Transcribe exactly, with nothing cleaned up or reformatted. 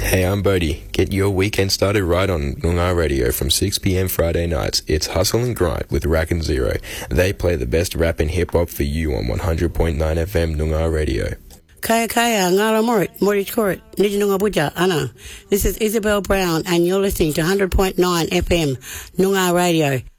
Hey, I'm Bodie. Get your weekend started right on Noongar Radio from six p.m. Friday nights. It's Hustle and Grind with Rack and Zero. They play the best rap and hip-hop for you on one hundred point nine F M Noongar Radio. Kaya kaya, ngara morit, morit korit, nijinunga buja, ana. This is Isabel Brown and you're listening to one hundred point nine F M Noongar Radio.